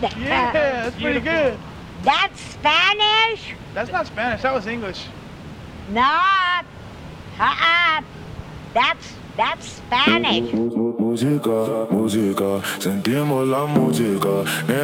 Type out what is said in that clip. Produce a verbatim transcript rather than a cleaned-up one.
Yeah, that's pretty good. That's Spanish? That's not Spanish. That was English. No. Uh-uh. That's, that's Spanish. Música, música, sentimos la música.